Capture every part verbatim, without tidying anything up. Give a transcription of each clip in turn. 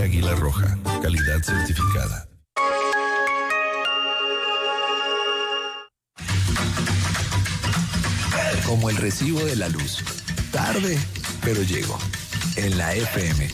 Águila Roja, calidad certificada. Como el recibo de la luz. Tarde, pero llego. En la F M.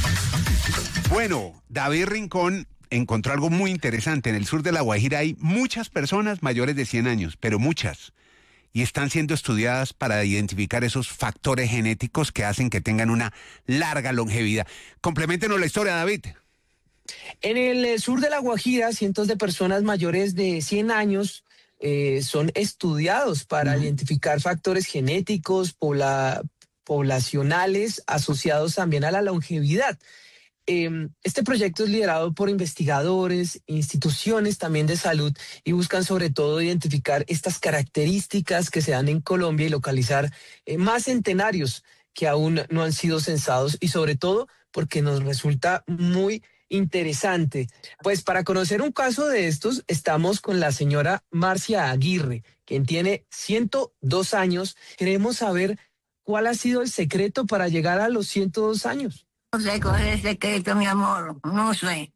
Bueno, David Rincón encontró algo muy interesante. En el sur de La Guajira hay muchas personas mayores de cien años, pero muchas. Y están siendo estudiadas para identificar esos factores genéticos que hacen que tengan una larga longevidad. Compleméntenos la historia, David. En el sur de La Guajira, cientos de personas mayores de cien años eh, son estudiados para uh-huh. identificar factores genéticos, pobla, poblacionales, asociados también a la longevidad. Eh, este proyecto es liderado por investigadores, instituciones también de salud y buscan sobre todo identificar estas características que se dan en Colombia y localizar eh, más centenarios que aún no han sido censados y sobre todo porque nos resulta muy interesante. Pues para conocer un caso de estos estamos con la señora Marcia Aguirre, quien tiene ciento dos años. Queremos saber cuál ha sido el secreto para llegar a los ciento dos años. No sé cuál es el secreto, mi amor, no sé.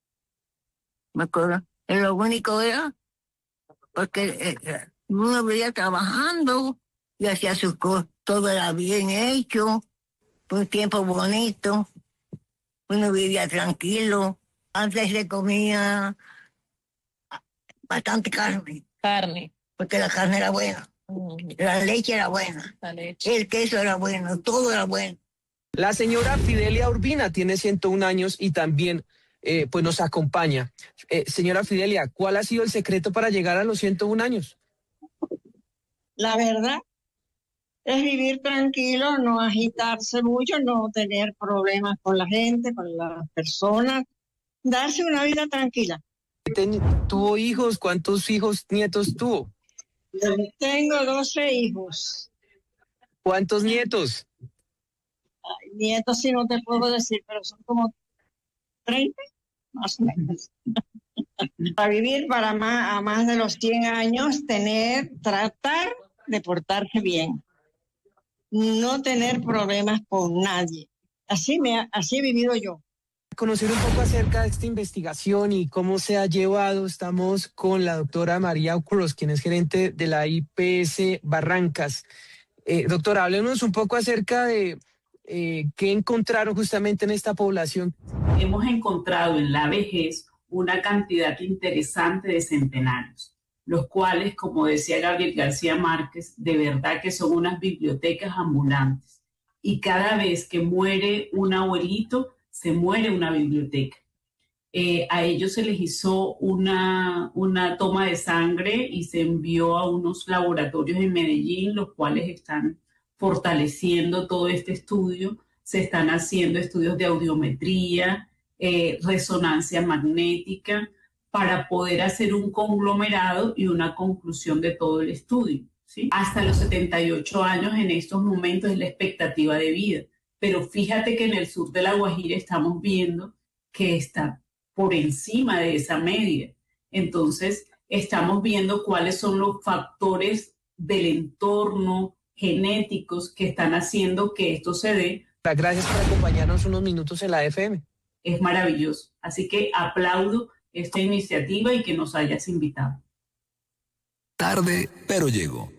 Me acuerdo, lo único era porque eh, uno vivía trabajando y hacía sus cosas, todo era bien hecho, un tiempo bonito, uno vivía tranquilo. Antes se comía bastante carne. Carne. Porque la carne era buena, mm. la leche era buena, la leche. El queso era bueno, todo era bueno. La señora Fidelia Urbina tiene ciento un años y también eh, pues nos acompaña. Eh, señora Fidelia, ¿cuál ha sido el secreto para llegar a los ciento un años? La verdad es vivir tranquilo, no agitarse mucho, no tener problemas con la gente, con las personas, darse una vida tranquila. ¿Tuvo hijos? ¿Cuántos hijos, nietos tuvo? Tengo doce hijos. ¿Cuántos nietos? Ay, nietos sí no te puedo decir, pero son como treinta, más o menos. Para vivir para más, a más de los cien años, tener, tratar de portarse bien. No tener problemas con nadie. Así, me, así he vivido yo. Conocer un poco acerca de esta investigación y cómo se ha llevado, estamos con la doctora María Cruz, quien es gerente de la I P S Barrancas. Eh, doctora, háblenos un poco acerca de eh, qué encontraron justamente en esta población. Hemos encontrado en la vejez una cantidad interesante de centenarios, los cuales, como decía Gabriel García Márquez, de verdad que son unas bibliotecas ambulantes. Y cada vez que muere un abuelito, se muere una biblioteca. Eh, a ellos se les hizo una, una toma de sangre y se envió a unos laboratorios en Medellín, los cuales están fortaleciendo todo este estudio. Se están haciendo estudios de audiometría, eh, resonancia magnética, para poder hacer un conglomerado y una conclusión de todo el estudio, ¿sí? Hasta los setenta y ocho años en estos momentos es la expectativa de vida. Pero fíjate que en el sur de La Guajira estamos viendo que está por encima de esa media. Entonces, estamos viendo cuáles son los factores del entorno genéticos que están haciendo que esto se dé. Gracias por acompañarnos unos minutos en la F M. Es maravilloso. Así que aplaudo esta iniciativa y que nos hayas invitado. Tarde, pero llego.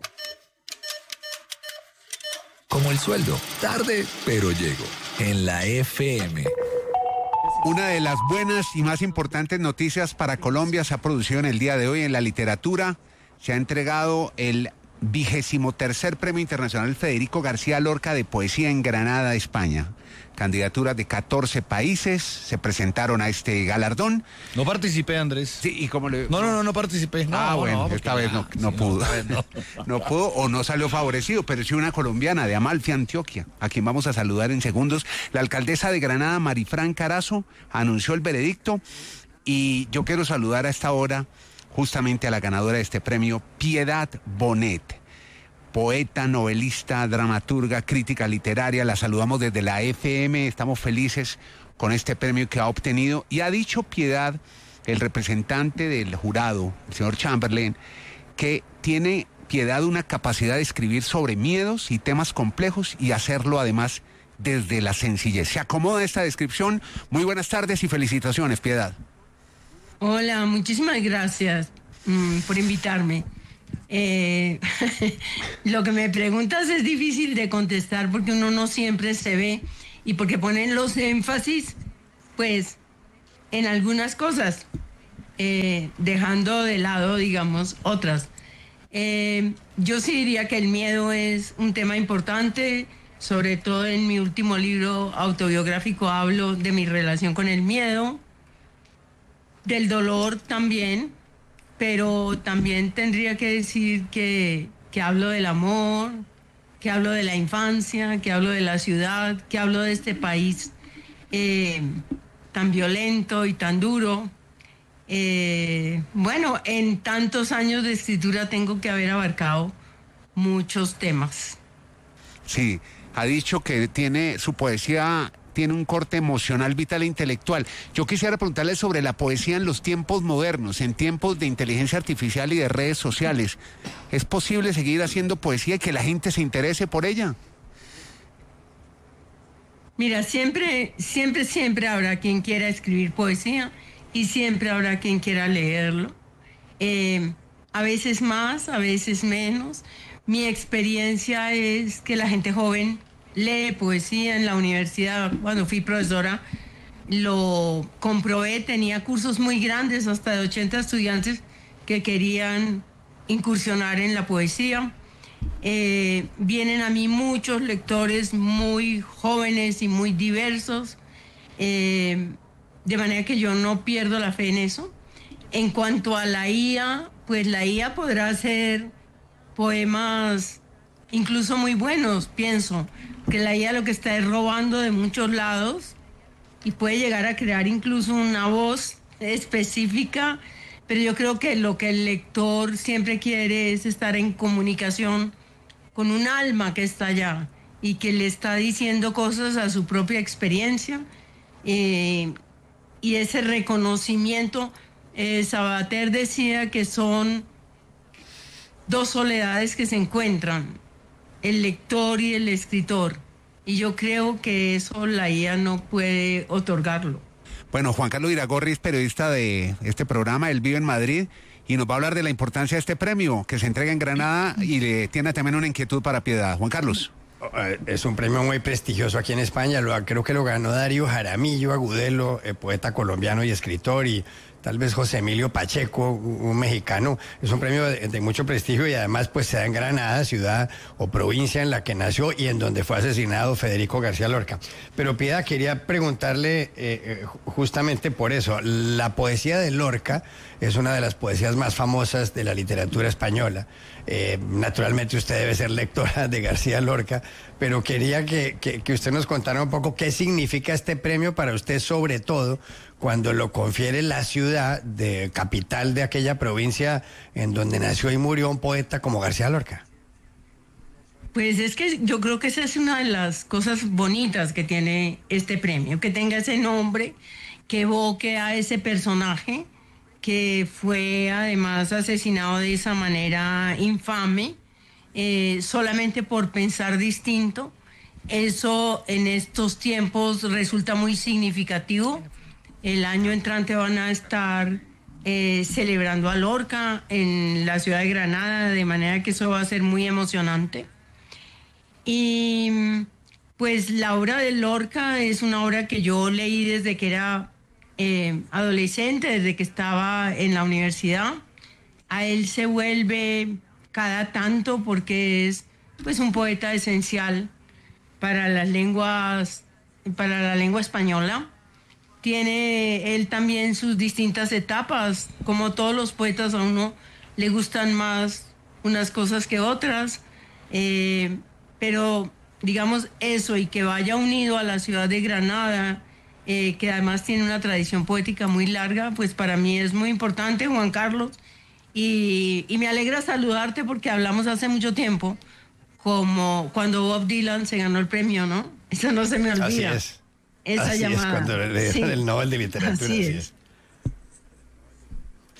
Como el sueldo, tarde, pero llego. En la F M. Una de las buenas y más importantes noticias para Colombia se ha producido en el día de hoy en la literatura. Se ha entregado el vigésimo tercer Premio Internacional Federico García Lorca de Poesía en Granada, España. Candidaturas de catorce países se presentaron a este galardón. No participé, Andrés. Sí, y como le... No, no, no, no participé. No, ah, bueno, no, esta vez no, no sí, pudo. No, no. no pudo o no salió favorecido, pero sí una colombiana de Amalfi, Antioquia, a quien vamos a saludar en segundos. La alcaldesa de Granada, Marifran Carazo, anunció el veredicto y yo quiero saludar a esta hora justamente a la ganadora de este premio, Piedad Bonet. Poeta, novelista, dramaturga, crítica literaria, la saludamos desde la F M, estamos felices con este premio que ha obtenido. Y ha dicho Piedad, el representante del jurado, el señor Chamberlain, que tiene Piedad una capacidad de escribir sobre miedos y temas complejos y hacerlo además desde la sencillez. Se acomoda esta descripción. Muy buenas tardes y felicitaciones, Piedad. Hola, muchísimas gracias mm, por invitarme. Eh, lo que me preguntas es difícil de contestar porque uno no siempre se ve y porque ponen los énfasis, pues, en algunas cosas, eh, dejando de lado, digamos, otras. Eh, yo sí diría que el miedo es un tema importante, sobre todo en mi último libro autobiográfico hablo de mi relación con el miedo, del dolor también, pero también tendría que decir que, que hablo del amor, que hablo de la infancia, que hablo de la ciudad, que hablo de este país eh, tan violento y tan duro. Eh, bueno, en tantos años de escritura tengo que haber abarcado muchos temas. Sí, ha dicho que tiene su poesía, tiene un corte emocional, vital e intelectual. Yo quisiera preguntarle sobre la poesía en los tiempos modernos, en tiempos de inteligencia artificial y de redes sociales. ¿Es posible seguir haciendo poesía y que la gente se interese por ella? Mira, siempre, siempre, siempre habrá quien quiera escribir poesía y siempre habrá quien quiera leerlo. Eh, a veces más, a veces menos. Mi experiencia es que la gente joven lee poesía en la universidad. Cuando fui profesora lo comprobé, tenía cursos muy grandes, hasta de ochenta estudiantes que querían incursionar en la poesía. Eh, vienen a mí muchos lectores muy jóvenes y muy diversos, eh, de manera que yo no pierdo la fe en eso. En cuanto a la I A, pues la I A podrá hacer poemas incluso muy buenos, pienso, que la I A lo que está es robando de muchos lados y puede llegar a crear incluso una voz específica, pero yo creo que lo que el lector siempre quiere es estar en comunicación con un alma que está allá y que le está diciendo cosas a su propia experiencia, eh, y ese reconocimiento, eh, Sabater decía que son dos soledades que se encuentran, el lector y el escritor, y yo creo que eso la I A no puede otorgarlo. Bueno, Juan Carlos Iragorri es periodista de este programa, él vive en Madrid y nos va a hablar de la importancia de este premio que se entrega en Granada y le tiene también una inquietud para Piedad. Juan Carlos. Es un premio muy prestigioso aquí en España, lo, creo que lo ganó Darío Jaramillo Agudelo, eh, poeta colombiano y escritor, y tal vez José Emilio Pacheco, un mexicano. Es un premio de, de mucho prestigio y además pues se da en Granada, ciudad o provincia en la que nació y en donde fue asesinado Federico García Lorca. Pero Piedad, quería preguntarle eh, justamente por eso. La poesía de Lorca es una de las poesías más famosas de la literatura española. Eh, naturalmente usted debe ser lectora de García Lorca, pero quería que, que, que usted nos contara un poco qué significa este premio para usted, sobre todo cuando lo confiere la ciudad de capital de aquella provincia en donde nació y murió un poeta como García Lorca. Pues es que yo creo que esa es una de las cosas bonitas que tiene este premio, que tenga ese nombre, que evoque a ese personaje que fue además asesinado de esa manera infame, eh, solamente por pensar distinto. Eso en estos tiempos resulta muy significativo. El año entrante van a estar eh, celebrando a Lorca en la ciudad de Granada, de manera que eso va a ser muy emocionante. Y pues la obra de Lorca es una obra que yo leí desde que era eh, adolescente, desde que estaba en la universidad. A él se vuelve cada tanto porque es pues un poeta esencial para las lenguas, para la lengua española. Tiene él también sus distintas etapas, como todos los poetas, a uno le gustan más unas cosas que otras, eh, pero digamos eso, y que vaya unido a la ciudad de Granada, eh, que además tiene una tradición poética muy larga, pues para mí es muy importante, Juan Carlos, y, y me alegra saludarte porque hablamos hace mucho tiempo, como cuando Bob Dylan se ganó el premio, ¿no? Eso no se me olvida. Así es. Esa así llamada. es, cuando le dieron Sí. el Nobel de Literatura. Así Así es. es.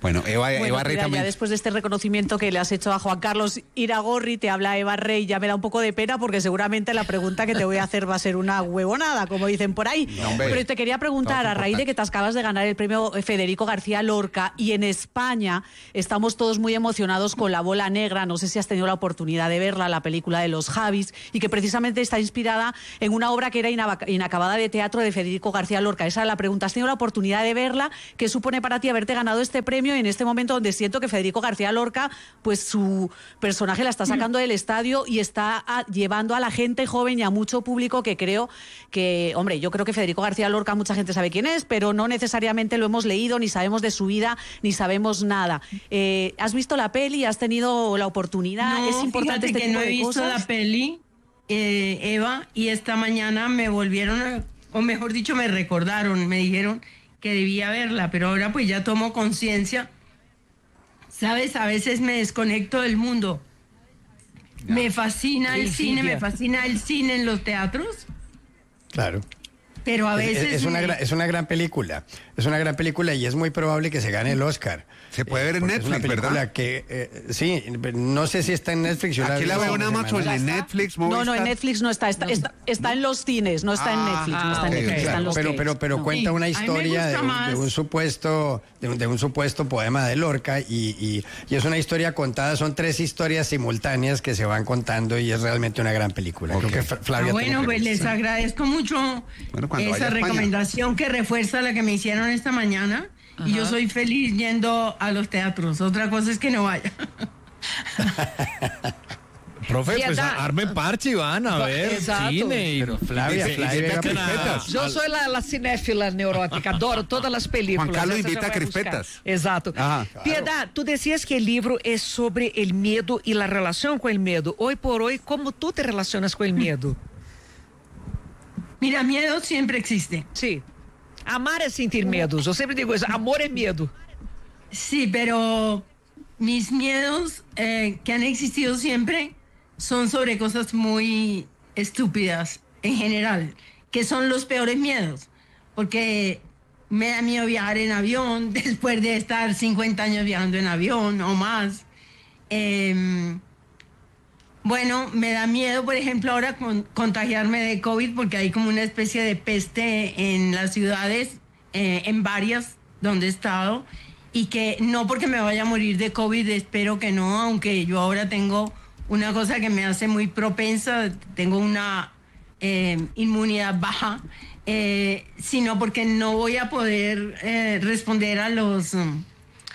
Bueno, Eva, Bueno, Eva Rey mira, también. ya después de este reconocimiento que le has hecho a Juan Carlos Iragorri, te habla Eva Rey, ya me da un poco de pena porque seguramente la pregunta que te voy a hacer va a ser una huevonada, como dicen por ahí. No, hombre. Pero te quería preguntar, No, a raíz de que te acabas de ganar el premio Federico García Lorca y en España estamos todos muy emocionados con La Bola Negra, no sé si has tenido la oportunidad de verla, la película de los Javis, y que precisamente está inspirada en una obra que era inaba- inacabada de teatro de Federico García Lorca. Esa es la pregunta. ¿Has tenido la oportunidad de verla? ¿Qué supone para ti haberte ganado este premio en este momento donde siento que Federico García Lorca, pues su personaje la está sacando del estadio y está a, llevando a la gente joven y a mucho público que creo que, hombre, yo creo que Federico García Lorca mucha gente sabe quién es, pero no necesariamente lo hemos leído, ni sabemos de su vida, ni sabemos nada. Eh, ¿Has visto la peli? ¿Has tenido la oportunidad? No, ¿Es importante fíjate este que tipo no he de visto cosas? la peli, eh, Eva, y esta mañana me volvieron, a- o mejor dicho, me recordaron, me dijeron que debía verla, pero ahora pues ya tomo conciencia. Sabes, a veces me desconecto del mundo. Me fascina el Sí, cine, sí, me ya. fascina el cine en los teatros, Claro. pero a Es- veces... Es, es una me- gran, es una gran película, es una gran película y es muy probable que se gane el Oscar. Se puede ver en porque es una Netflix, película ¿verdad? que, eh, sí, no sé si está en Netflix. yo Aquí la vi veo en hace Amazon, semanas. en Netflix, No, no, en Movistar. Netflix no está, está, está, está en los cines, no está en Ah, Netflix, no está en ok, Netflix, ok. está en los pero, cines. pero, pero No. cuenta una Sí, a mí me historia de gusta un, más. de un supuesto de un, de un supuesto poema de Lorca y, y, y es una historia contada, son tres historias simultáneas que se van contando y es realmente una gran película. Ok. Creo que F- Ah, Flavia bueno, tuvo que pues ver. les agradezco mucho Bueno, cuando vaya esa a España. recomendación que refuerza la que me hicieron esta mañana. Y yo soy feliz yendo a los teatros. Otra cosa es que no vaya. Profe, pues Piedad. armen parche y van a ver Exato. cine. Y, Pero Flavia, y- y- Flavia y- era y- perfecta. Eu sou la, la cinéfila neurótica, adoro todas as películas. Juan Carlos Essa invita já a vai buscar. crispetas. Exato. Ajá. Piedad, tú decías que el libro es sobre el miedo y la relación con el miedo. Hoy por hoy, ¿cómo tú te relacionas con el miedo? Mira, miedo siempre existe. Sí. Amar es sentir miedos. Yo siempre digo eso, amor es miedo. Sí, pero mis miedos eh, que han existido siempre son sobre cosas muy estúpidas en general, que son los peores miedos, porque me da miedo viajar en avión después de estar cincuenta años viajando en avión o más. Eh, bueno, me da miedo, por ejemplo, ahora con, contagiarme de COVID porque hay como una especie de peste en las ciudades, eh, en varias donde he estado, y que no porque me vaya a morir de COVID, espero que no, aunque yo ahora tengo una cosa que me hace muy propensa, tengo una eh, inmunidad baja, eh, sino porque no voy a poder eh, responder a los... um,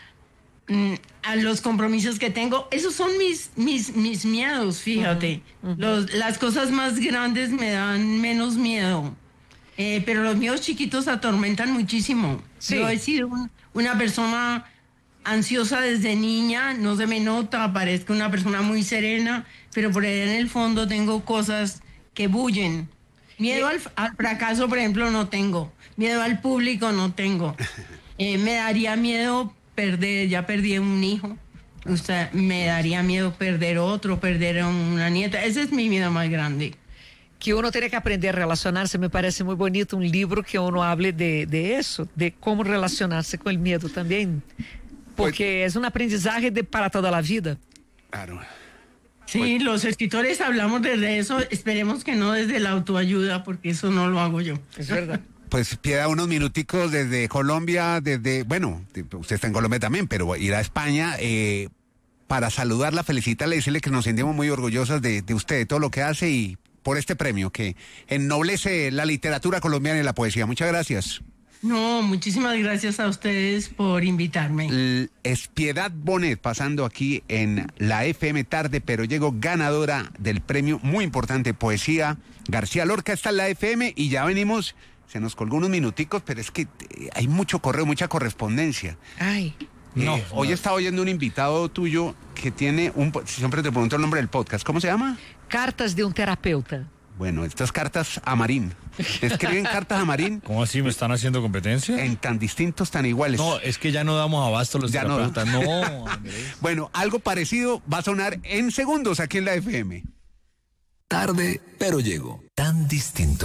mm, a los compromisos que tengo. Esos son mis, mis, mis miedos, fíjate. Los, las cosas más grandes me dan menos miedo. Eh, pero los miedos chiquitos atormentan muchísimo. Sí. Yo he sido un- una persona ansiosa desde niña, no se me nota, parezco una persona muy serena, pero por ahí en el fondo tengo cosas que bullen. Miedo al, al fracaso, por ejemplo, no tengo. Miedo al público no tengo. Eh, me daría miedo perder, ya perdí un hijo. O sea, me daría miedo perder otro, perder a una nieta. Ese es mi miedo más grande. Que uno tiene que aprender a relacionarse. Me parece muy bonito un libro que uno hable de, de eso, de cómo relacionarse con el miedo también. Porque es un aprendizaje de, para toda la vida. Claro. Sí, los escritores hablamos desde eso. Esperemos que no desde la autoayuda, porque eso no lo hago yo. Es verdad. Pues Piedad, unos minuticos desde Colombia, desde, bueno, usted está en Colombia también, pero ir a España eh, para saludarla, felicitarla y decirle que nos sentimos muy orgullosas de, de usted, de todo lo que hace y por este premio que ennoblece la literatura colombiana y la poesía. Muchas gracias. No, muchísimas gracias a ustedes por invitarme. L- es Piedad Bonet pasando aquí en la F M Tarde, pero llegó ganadora del premio muy importante Poesía García Lorca. Está en la F M y ya venimos. Se nos colgó unos minuticos, pero es que eh, hay mucho correo, mucha correspondencia. Ay. Eh, No, hoy no. estaba oyendo un invitado tuyo que tiene un... po- Siempre te pregunto el nombre del podcast. ¿Cómo se llama? Cartas de un terapeuta. Bueno, estas cartas a Marín. Escriben cartas a Marín ¿Cómo así? ¿Me están haciendo competencia? en tan distintos, tan iguales. No, es que ya no damos abasto los Ya no da. terapeutas. No, Andrés. Bueno, algo parecido va a sonar en segundos aquí en la F M. Tarde, pero llego. Tan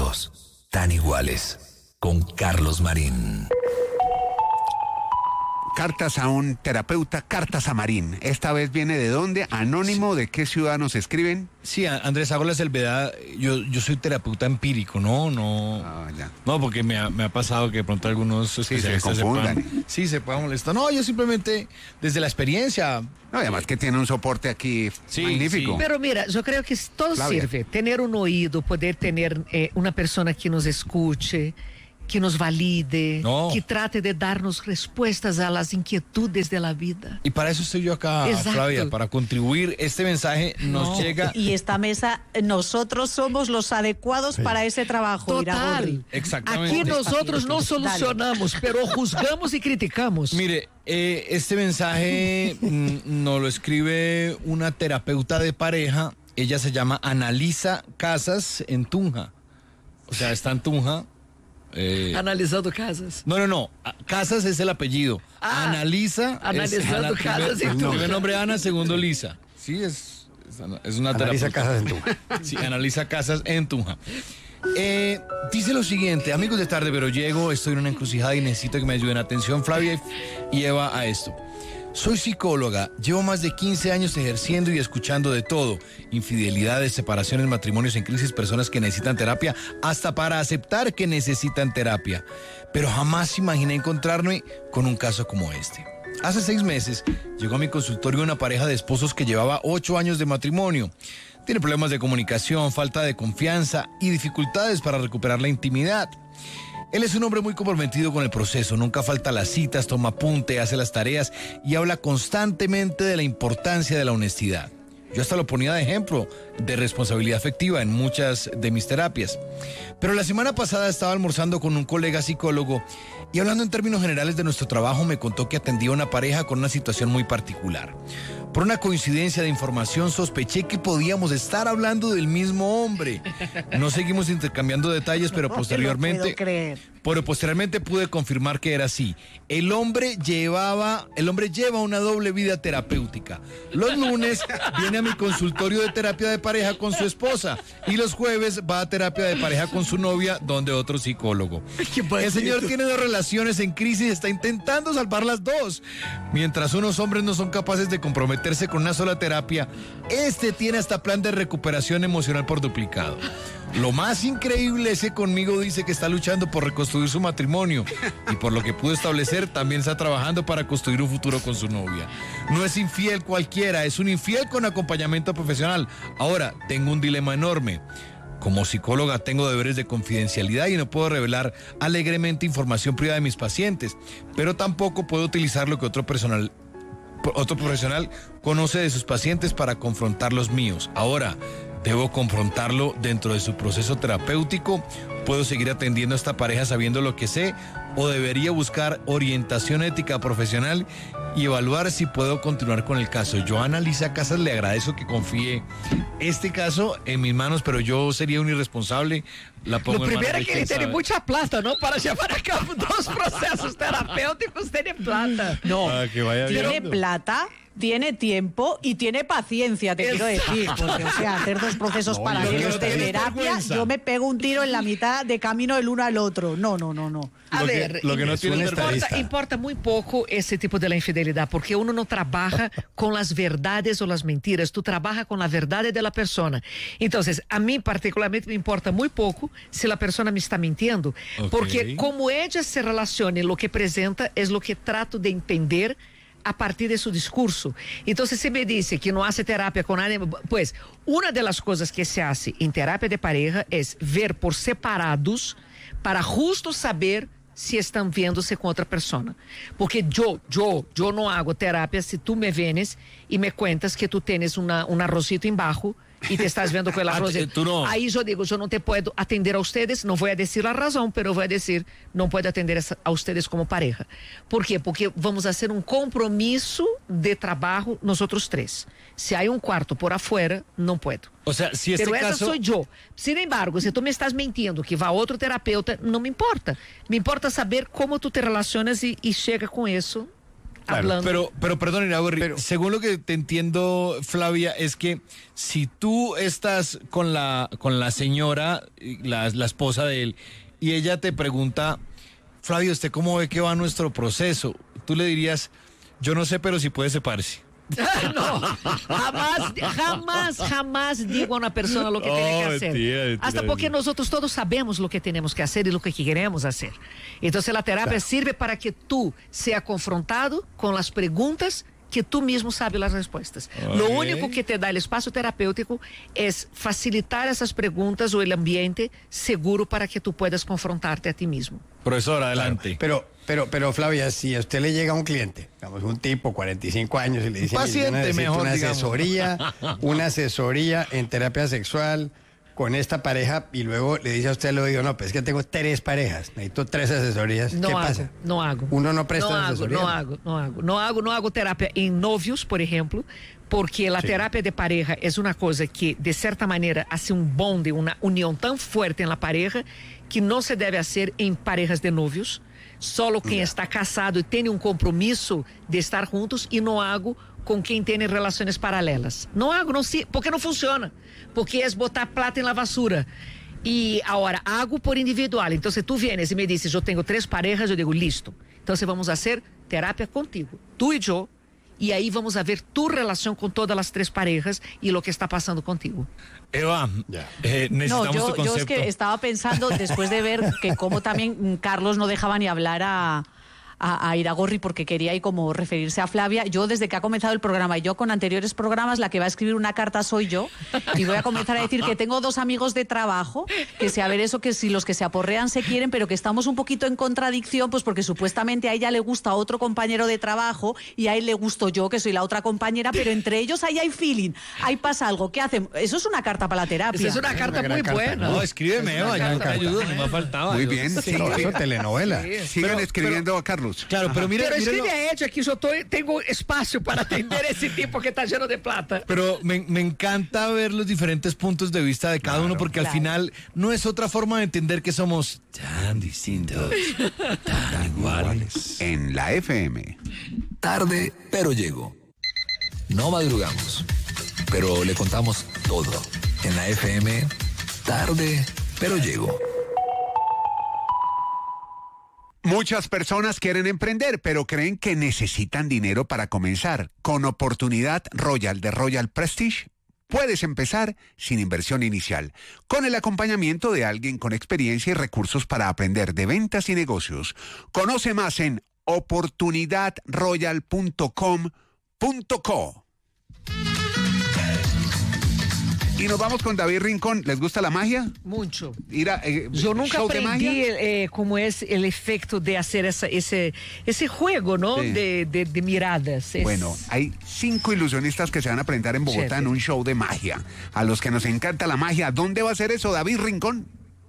distintos, tan iguales. Con Carlos Marín. cartas a un terapeuta, cartas a Marín. Esta vez viene de dónde, anónimo, de qué ciudad nos escriben. Sí, Andrés, hago la salvedad, yo, yo soy terapeuta empírico, ¿no? No, ah, ya. no porque me ha, me ha pasado que de pronto algunos especialistas sí, se confundan. puedan, sí, se puedan molestar. No, yo simplemente, desde la experiencia... No, además que tiene un soporte aquí sí, magnífico. Sí. Pero mira, yo creo que todo Flavia. sirve. Tener un oído, poder tener eh, una persona que nos escuche, que nos valide, no. que trate de darnos respuestas a las inquietudes de la vida. Y para eso estoy yo acá, Exacto. Flavia, para contribuir. Este mensaje nos No. llega... Y esta mesa, nosotros somos los adecuados sí. para ese trabajo. Total. Exactamente. Aquí nosotros no solucionamos, Dale. pero juzgamos y criticamos. Mire, eh, este mensaje nos lo escribe una terapeuta de pareja. Ella se llama Analisa Casas en Tunja. O sea, está en Tunja. Eh, Analizando casas. No, no, no. Casas es el apellido. Ah, Analiza. Analizando es, casas primer, en Tunja. Primer nombre Ana, segundo Lisa. Sí, es, es, es una Analiza terapeuta. casas en Tunja. Sí, analiza casas en Tunja. Eh, dice lo siguiente, amigos de Tarde Pero Llego, estoy en una encrucijada y necesito que me ayuden. Atención, Flavia y Eva, a esto. Soy psicóloga, llevo más de quince años ejerciendo y escuchando de todo. Infidelidades, separaciones, matrimonios en crisis, personas que necesitan terapia, hasta para aceptar que necesitan terapia. Pero jamás imaginé encontrarme con un caso como este. Hace seis meses llegó a mi consultorio una pareja de esposos que llevaba ocho años de matrimonio. Tiene problemas de comunicación, falta de confianza y dificultades para recuperar la intimidad. Él es un hombre muy comprometido con el proceso, nunca falta las citas, toma apunte, hace las tareas y habla constantemente de la importancia de la honestidad. Yo hasta lo ponía de ejemplo de responsabilidad afectiva en muchas de mis terapias. Pero la semana pasada estaba almorzando con un colega psicólogo y hablando en términos generales de nuestro trabajo me contó que atendía a una pareja con una situación muy particular. Por una coincidencia de información sospeché que podíamos estar hablando del mismo hombre. No seguimos intercambiando detalles, pero No posteriormente... te lo puedo creer. Pero posteriormente pude confirmar que era así. El hombre llevaba, el hombre lleva una doble vida terapéutica. Los lunes viene a mi consultorio de terapia de pareja con su esposa y los jueves va a terapia de pareja con su novia, donde otro psicólogo. El señor tiene dos relaciones en crisis y está intentando salvar las dos. Mientras unos hombres no son capaces de comprometerse con una sola terapia, este tiene hasta plan de recuperación emocional por duplicado. Lo más increíble es que conmigo dice que está luchando por reconstruir su matrimonio y por lo que pudo establecer también está trabajando para construir un futuro con su novia. No es infiel cualquiera, es un infiel con acompañamiento profesional. Ahora, tengo un dilema enorme. Como psicóloga tengo deberes de confidencialidad y no puedo revelar alegremente información privada de mis pacientes, pero tampoco puedo utilizar lo que otro personal otro profesional conoce de sus pacientes para confrontar los míos. Ahora, ¿debo confrontarlo dentro de su proceso terapéutico? ¿Puedo seguir atendiendo a esta pareja sabiendo lo que sé? ¿O debería buscar orientación ética profesional y evaluar si puedo continuar con el caso? Yo a Analisa Casas le agradezco que confíe este caso en mis manos, pero yo sería un irresponsable. La pongo Lo en primeiro manos é de que ele quien tem sabe. muita plata, não? Para llevar a cabo dos processos terapêuticos, tem plata. No, Ah, que vaya tiene viendo. plata, tiene tiempo y tiene paciencia, te quiero decir. Porque, o sea, hacer dos procesos No, para yo que no de tengo terapia, vergüenza. yo me pego un tiro en la mitad de camino del uno al otro. No, no, no, no. A Lo que- ver, lo que no im- tiene importa, estadista. importa muy poco ese tipo de la infidelidad, porque uno no trabaja con las verdades o las mentiras, tú trabajas con la verdad de la persona. Entonces, a mí particularmente me importa muy poco si la persona me está mintiendo, Ok. porque como ella se relaciona y lo que presenta es lo que trato de entender a partir de su discurso. Entonces, si me dice que no hace terapia con nadie, pues, una de las cosas que se hace en terapia de pareja es ver por separados para justo saber si están viéndose con otra persona. Porque yo, yo, yo no hago terapia si tú me vienes y me cuentas que tú tienes una, un arrocito embaixo y te estás viendo con el Ah, arroz. te- tú no. Ahí yo digo, yo no te puedo atender a ustedes, no voy a decir la razón, pero voy a decir, no puedo atender a- a ustedes como pareja. ¿Por qué? Porque vamos a hacer un compromiso de trabajo nosotros tres. Si hay un cuarto por afuera, no puedo. O sea, si este Pero essa caso... sou eu. Sin embargo, se tu me estás mentindo que vai outro terapeuta, não me importa. Me importa saber como tu te relacionas e, e chega com isso Claro, hablando. pero, pero perdón, Iragorri, Pero- según lo que te entiendo, Flavia, es que si tú estás con la, con la señora, la, la esposa de él, y ella te pregunta, Flavio, ¿usted cómo ve que va nuestro proceso? Tú le dirías, yo no sé, pero si puede separarse. No, jamás, jamás, jamás digo a una persona lo que Oh, tiene que hacer. mentira, mentira, Hasta porque mentira. nosotros todos sabemos lo que tenemos que hacer y lo que queremos hacer. Entonces la terapia sirve para que tú seas confrontado con las preguntas que tú mismo sabes las respuestas. Lo Ok. único que te da el espacio terapéutico es facilitar esas preguntas o el ambiente seguro para que tú puedas confrontarte a ti mismo. Profesor, adelante. Pero, pero, pero Flavia, si a usted le llega un cliente, digamos un tipo, cuarenta y cinco años, y le dice, Un "Mire, yo paciente necesito mejor, una digamos". asesoría, una asesoría en terapia sexual con esta pareja, y luego le dice a usted al oído, no, pues es que tengo tres parejas, necesito tres asesorías. No ¿Qué hago, pasa? no hago. Uno no presta no hago, asesoría. no hago, no hago, no hago, no hago, no hago terapia en novios, por ejemplo, porque la Sí. terapia de pareja es una cosa que de cierta manera hace un bond, una unión tan fuerte en la pareja que no se debe hacer en parejas de novios. Solo quien está casado y tiene un compromiso de estar juntos, y no hago con quien tiene relaciones paralelas. No hago, no sé, porque no funciona, porque es botar plata en la basura. Y ahora hago por individual. Entonces tú vienes y me dices, yo tengo tres parejas, yo digo, listo. Entonces vamos a hacer terapia contigo, tú y yo, y ahí vamos a ver tu relación con todas las tres parejas y lo que está pasando contigo. Eva, Ya. eh, No, necesitamos yo, tu yo es concepto. que estaba pensando, después de ver que como también mm, Carlos no dejaba ni hablar a, a, a Iragorri porque quería ahí como referirse a Flavia, yo desde que ha comenzado el programa y yo con anteriores programas, la que va a escribir una carta soy yo, y voy a comenzar a decir que tengo dos amigos de trabajo, que si a ver eso, que si los que se aporrean se quieren, pero que estamos un poquito en contradicción, pues porque supuestamente a ella le gusta otro compañero de trabajo y a él le gusto yo, que soy la otra compañera, pero entre ellos ahí hay feeling, ahí pasa algo, ¿qué hacen? Eso es una carta para la terapia. Esa es una carta gran muy carta, buena. No, escríbeme, Eva, ya te ayudo, no me faltaba. Muy Yo- bien, Sí. sí. No, eso es telenovela. Sigan Pero- escribiendo a Carlos. Claro, pero mira, Pero míralo- escribe a ella que yo estoy, tengo espacio para atender ese tipo que está lleno de plata. Pero me, me encanta ver los diferentes puntos de vista de cada uno, porque al Claro. final no es otra forma de entender que somos tan distintos, tan iguales. En la F M. Tarde, pero llego. No madrugamos, pero le contamos todo. En la F M, tarde, pero llego. Muchas personas quieren emprender, pero creen que necesitan dinero para comenzar. Con Oportunidad Royal de Royal Prestige, puedes empezar sin inversión inicial, con el acompañamiento de alguien con experiencia y recursos para aprender de ventas y negocios. Conoce más en oportunidad royal punto com punto co. Y nos vamos con David Rincón. ¿Les gusta la magia? Mucho. Ir a, eh, Yo nunca show de aprendí magia. eh, cómo es el efecto de hacer esa, ese, ese juego, ¿no? Sí. De, de- de miradas. Es- Bueno, hay cinco ilusionistas que se van a presentar en Bogotá Chévere. en un show de magia. A los que nos encanta la magia, ¿dónde va a ser eso, David Rincón?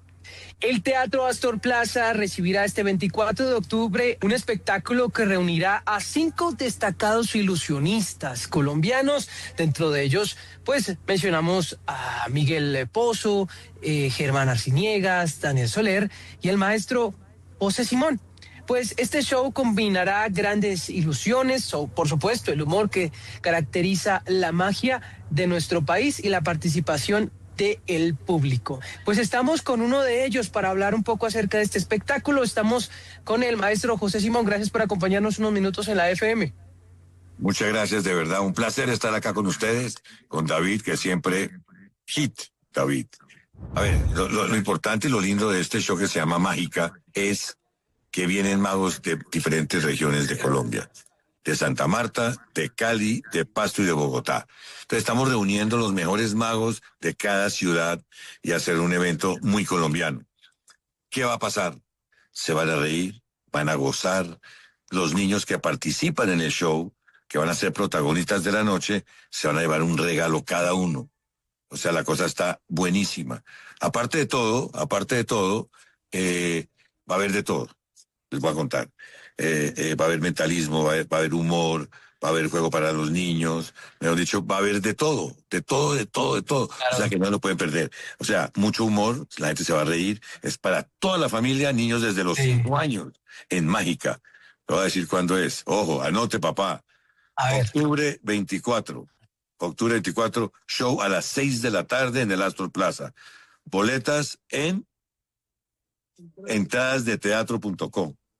El Teatro Astor Plaza recibirá este veinticuatro de octubre un espectáculo que reunirá a cinco destacados ilusionistas colombianos. Dentro de ellos, pues mencionamos a Miguel Pozo, eh, Germán Arciniegas, Daniel Soler y el maestro José Simón. Pues este show combinará grandes ilusiones, o por supuesto el humor que caracteriza la magia de nuestro país y la participación de el público. Pues estamos con uno de ellos para hablar un poco acerca de este espectáculo. Estamos con el maestro José Simón. Gracias por acompañarnos unos minutos en la F M. Muchas gracias, de verdad. Un placer estar acá con ustedes, con David, que siempre hit, David. A ver, lo, lo- lo importante y lo lindo de este show que se llama Mágica es que vienen magos de diferentes regiones de Colombia. De Santa Marta, de Cali, de Pasto y de Bogotá. Entonces estamos reuniendo los mejores magos de cada ciudad y hacer un evento muy colombiano. ¿Qué va a pasar? Se van a reír, van a gozar. Los niños que participan en el show, que van a ser protagonistas de la noche, se van a llevar un regalo cada uno. O sea, la cosa está buenísima. Aparte de todo, aparte de todo, eh, va a haber de todo. Les voy a contar. Eh, eh, va a haber mentalismo, va a haber, va a haber humor, va a haber juego para los niños, mejor dicho, va a haber de todo, de todo, de todo, de todo. O sea que no lo pueden perder. O sea, mucho humor, la gente se va a reír, es para toda la familia, niños desde los Sí. cinco años, en Mágica. Le voy a decir cuándo es. Ojo, anote, papá. A ver. Octubre veinticuatro. Octubre veinticuatro, show a las seis de la tarde en el Astor Plaza. Boletas en entradas de teatro punto com.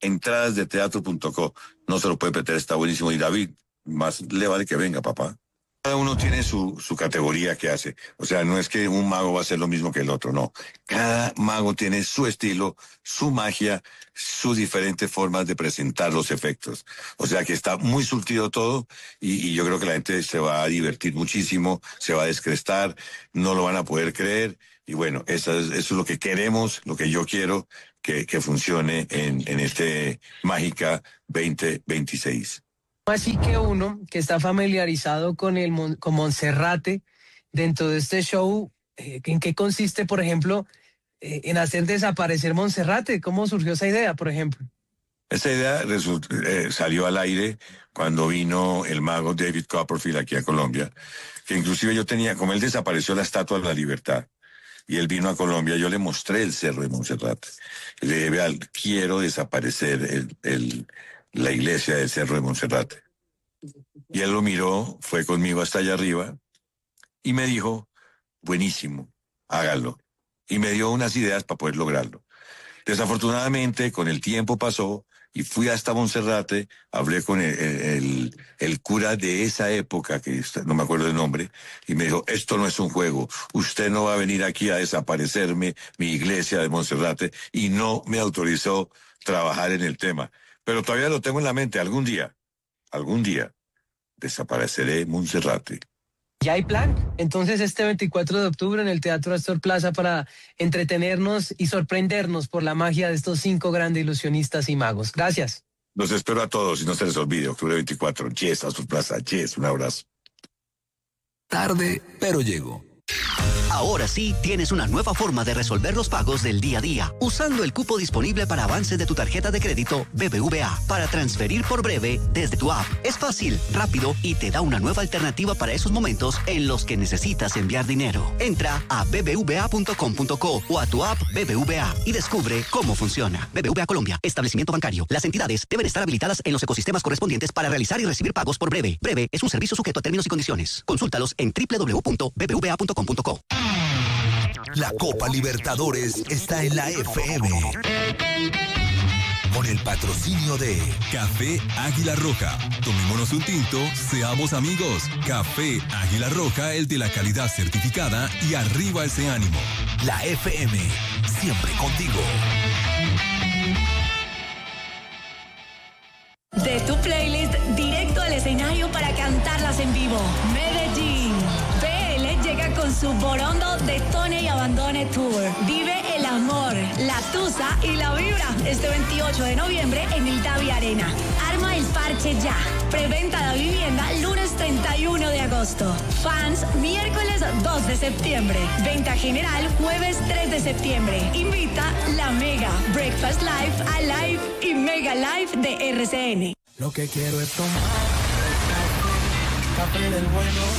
entradas de teatro punto co. No se lo puede perder, está buenísimo. Y David, más le vale que venga, papá. Cada uno tiene su, su categoría que hace. O sea, no es que un mago va a hacer lo mismo que el otro, no. Cada mago tiene su estilo, su magia, sus diferentes formas de presentar los efectos. O sea que está muy surtido todo y, y yo creo que la gente se va a divertir muchísimo, se va a descrestar, no lo van a poder creer. Y bueno, eso es, eso es lo que queremos, lo que yo quiero que, que funcione en, en este Mágica veinte veintiséis. Así que uno que está familiarizado con el Mon- con Monserrate dentro de este show, eh, ¿en qué consiste, por ejemplo, eh, en hacer desaparecer Monserrate? ¿Cómo surgió esa idea, por ejemplo? Esa idea result- eh, salió al aire cuando vino el mago David Copperfield aquí a Colombia, que inclusive yo tenía, como él desapareció la Estatua de la Libertad, y él vino a Colombia, yo le mostré el Cerro de Monserrate. Y le dije, vea, quiero desaparecer el, el, la iglesia del Cerro de Monserrate. Y él lo miró, fue conmigo hasta allá arriba, y me dijo, buenísimo, hágalo. Y me dio unas ideas para poder lograrlo. Desafortunadamente, con el tiempo pasó, y fui hasta Monserrate, hablé con el, el, el cura de esa época, que no me acuerdo el nombre, y me dijo, esto no es un juego, usted no va a venir aquí a desaparecerme mi iglesia de Monserrate, y no me autorizó trabajar en el tema. Pero todavía lo tengo en la mente, algún día, algún día, desapareceré Monserrate. Ya hay plan. Entonces, este veinticuatro de octubre en el Teatro Astor Plaza para entretenernos y sorprendernos por la magia de estos cinco grandes ilusionistas y magos. Gracias. Los espero a todos y no se les olvide, octubre veinticuatro, Yes, Astor Plaza, Yes, un abrazo. Tarde, pero llego. Ahora sí tienes una nueva forma de resolver los pagos del día a día, usando el cupo disponible para avances de tu tarjeta de crédito B B V A para transferir por Breve desde tu app. Es fácil, rápido y te da una nueva alternativa para esos momentos en los que necesitas enviar dinero. Entra a b b v a punto com punto co o a tu app B B V A y descubre cómo funciona. B B V A Colombia, establecimiento bancario. Las entidades deben estar habilitadas en los ecosistemas correspondientes para realizar y recibir pagos por Breve. Breve es un servicio sujeto a términos y condiciones. Consúltalos en w w w punto b b v a punto com punto co. La Copa Libertadores está en la F M. Con el patrocinio de Café Águila Roja. Tomémonos un tinto, seamos amigos. Café Águila Roja, el de la calidad certificada y arriba ese ánimo. La F M, siempre contigo. De tu playlist directo al escenario para cantarlas en vivo. Medellín. P L llega con su Borondo Detone y Abandone Tour. Vive el amor, la tusa y la vibra este veintiocho de noviembre en el Davi Arena. Arma el parche ya. Preventa de vivienda lunes treinta y uno de agosto. Fans miércoles dos de septiembre. Venta general jueves tres de septiembre. Invita La Mega, Breakfast Live, Alive y Mega Live de R C N. Lo que quiero es tomar café del bueno.